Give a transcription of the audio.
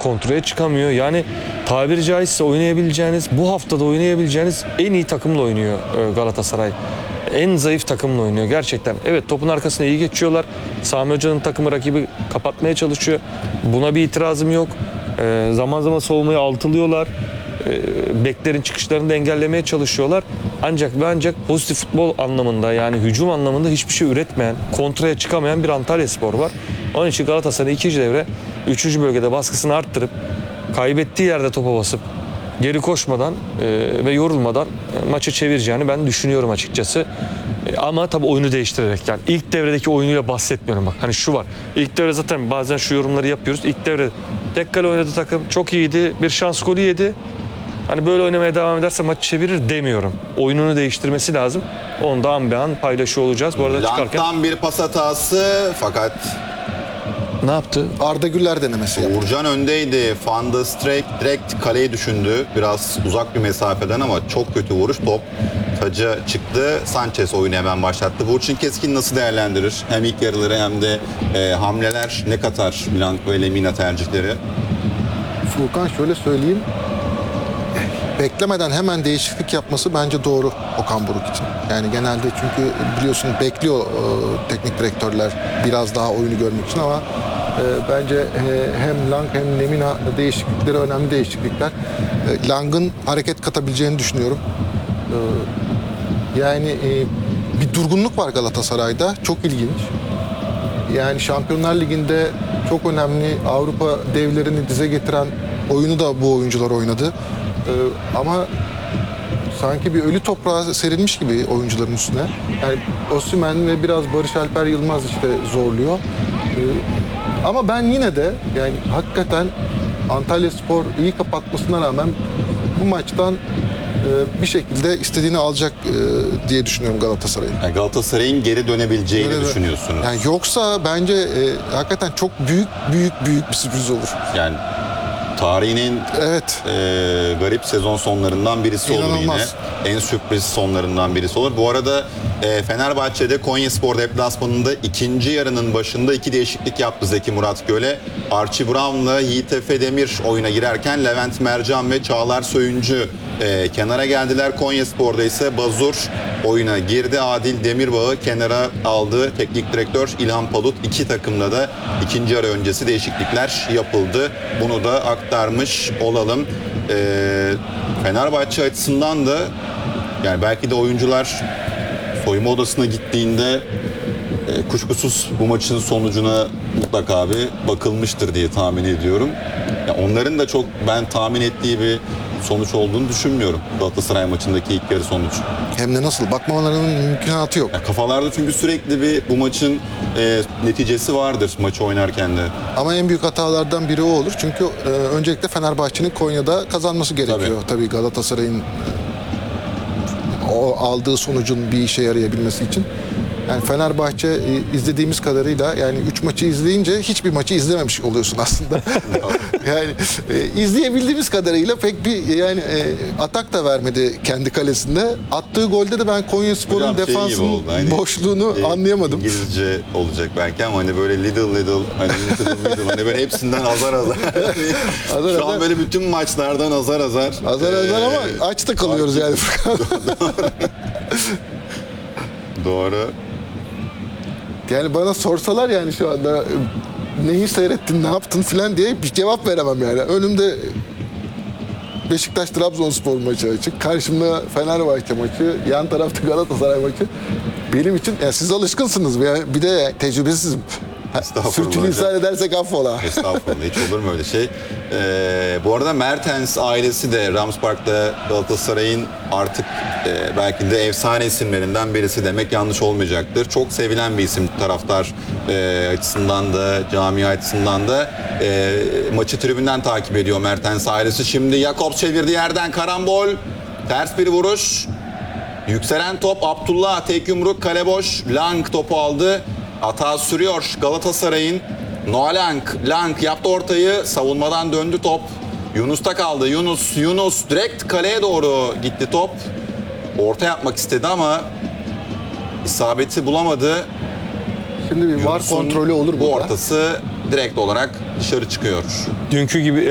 kontraya çıkamıyor. Yani tabiri caizse oynayabileceğiniz, bu haftada oynayabileceğiniz en iyi takımla oynuyor Galatasaray. En zayıf takımla oynuyor gerçekten. Evet, topun arkasına iyi geçiyorlar. Sami Hoca'nın takımı rakibi kapatmaya çalışıyor. Buna bir itirazım yok. Zaman zaman savunmayı altılıyorlar. Beklerin çıkışlarını da engellemeye çalışıyorlar. Ancak pozitif futbol anlamında, yani hücum anlamında hiçbir şey üretmeyen, kontraya çıkamayan bir Antalyaspor var. Onun için Galatasaray ikinci devre 3. bölgede baskısını arttırıp kaybettiği yerde topa basıp geri koşmadan ve yorulmadan maçı çevireceğini ben düşünüyorum açıkçası. Ama tabii oyunu değiştirerek, yani ilk devredeki oyunuyla bahsetmiyorum bak. Hani şu var. İlk devre zaten bazen şu yorumları yapıyoruz. İlk devre tek kale oynadı takım. Çok iyiydi. Bir şans golü yedi. Hani böyle oynamaya devam ederse maçı çevirir demiyorum. Oyununu değiştirmesi lazım. Onu da an be an paylaşıyor olacağız. Bu arada çıkarken... Lank'tan bir pas hatası fakat Ne yaptı? Arda Güler denemesi yaptı. Uğurcan öndeydi. Van de Streek direkt kaleyi düşündü. Biraz uzak bir mesafeden ama çok kötü vuruş. Top taca çıktı. Sanchez oyunu hemen başlattı. Burçin Keskin nasıl değerlendirir? Hem ilk yarıları hem de hamleler ne katar Blanco ve Lemina tercihleri? Furkan, şöyle söyleyeyim. Beklemeden hemen değişiklik yapması bence doğru Okan Buruk için. Yani genelde, çünkü biliyorsun bekliyor teknik direktörler biraz daha oyunu görmek için, ama bence hem Lang hem Lemina değişiklikleri önemli değişiklikler. Lang'ın hareket katabileceğini düşünüyorum. Yani bir durgunluk var Galatasaray'da. Çok ilginç. Yani Şampiyonlar Ligi'nde çok önemli Avrupa devlerini dize getiren oyunu da bu oyuncular oynadı. Ama sanki bir ölü toprağa serilmiş gibi oyuncuların üstüne. Yani Osimhen ve biraz Barış Alper Yılmaz işte zorluyor. Ama ben yine de yani hakikaten Antalyaspor iyi kapatmasına rağmen bu maçtan bir şekilde istediğini alacak diye düşünüyorum Galatasaray'ın. Yani Galatasaray'ın geri dönebileceğini düşünüyorsunuz. Yani yoksa bence hakikaten çok büyük bir sürpriz olur. Yani tarihinin Evet. Garip sezon sonlarından birisi olur yine. İnanılmaz. En sürpriz sonlarından birisi olur. Bu arada Fenerbahçe'de Konyaspor deplasmanında ikinci yarının başında 2 değişiklik yaptı Zeki Murat Göle. Archie Brown'la Yiğit Efe Demir oyuna girerken Levent Mercan ve Çağlar Söyüncü kenara geldiler. Konyaspor'da ise Bazur oyuna girdi. Adil Demirbağ'ı kenara aldı teknik direktör İlhan Palut. İki takımda da ikinci yarı öncesi değişiklikler yapıldı. Bunu da aktarmış olalım. Fenerbahçe açısından da yani belki de oyuncular soyunma odasına gittiğinde kuşkusuz bu maçın sonucuna mutlaka bir bakılmıştır diye tahmin ediyorum. Yani onların da çok ben tahmin ettiği bir sonuç olduğunu düşünmüyorum. Galatasaray maçındaki ilk yarı sonuç. Hem de nasıl? Bakmalarının mümkünatı yok. Ya kafalarda çünkü sürekli bir bu maçın neticesi vardır maçı oynarken de. Ama en büyük hatalardan biri o olur. Çünkü öncelikle Fenerbahçe'nin Konya'da kazanması gerekiyor. Tabii Galatasaray'ın o aldığı sonucun bir işe yarayabilmesi için. Yani Fenerbahçe izlediğimiz kadarıyla, yani 3 maçı izleyince hiçbir maçı izlememiş oluyorsun aslında. Yani izleyebildiğimiz kadarıyla pek bir atak da vermedi kendi kalesinde. Attığı golde de ben Konyaspor'un defansının boşluğunu anlayamadım. İngilizce olacak belki ama hani böyle little hani böyle hepsinden azar. Şu an böyle bütün maçlardan azar ama aç da kalıyoruz yani. Doğru. Yani bana sorsalar yani şu anda neyi seyrettin, ne yaptın filan diye bir cevap veremem yani. Önümde Beşiktaş-Trabzonspor maçı açık. Karşımda Fenerbahçe maçı, yan tarafta Galatasaray maçı. Benim için siz alışkınsınız bir de tecrübesizim. Sürçülisan edersek affola. Estağfurullah, hiç olur mu öyle şey? Bu arada Mertens ailesi de Rams Park'ta Galatasaray'ın artık belki de efsane isimlerinden birisi demek yanlış olmayacaktır. Çok sevilen bir isim taraftar açısından da, camia açısından da. Maçı tribünden takip ediyor Mertens ailesi. Şimdi Jakobs çevirdi yerden, karambol. Ters bir vuruş. Yükselen top Abdullah, tek yumruk, kale boş. Lang topu aldı. Hata sürüyor Galatasaray'ın. Noah Lang yaptı ortayı. Savunmadan döndü top. Yunus'ta kaldı. Yunus direkt kaleye doğru gitti top. Orta yapmak istedi ama isabeti bulamadı. Şimdi bir VAR kontrolü olur bu burada. ortası direkt olarak dışarı çıkıyor. Dünkü gibi